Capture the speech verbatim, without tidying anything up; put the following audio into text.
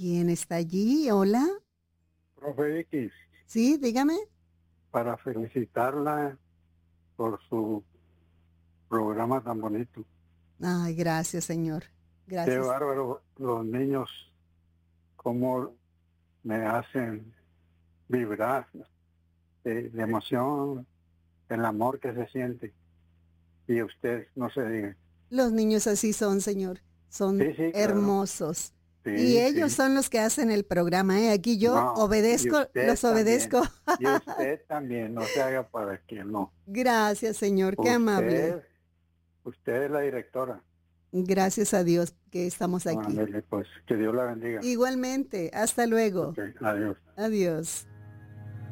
¿Quién está allí? Hola. Profe X, Sí, dígame. para felicitarla por su programa tan bonito. Ay, gracias, señor. Qué Gracias. bárbaro los niños, cómo me hacen vibrar de, de emoción, el amor que se siente. Y usted no se diga. Los niños así son, señor. Son Sí, sí, claro. hermosos. Y Sí, ellos sí. son los que hacen el programa, ¿eh? Aquí yo No, y obedezco, usted los también. obedezco. Y usted también, no se haga para que no. Gracias, señor. Qué amable. Usted, usted es la directora. Gracias a Dios que estamos aquí. Ándele, pues, que Dios la bendiga. Igualmente. Hasta luego. Ok, adiós. Adiós.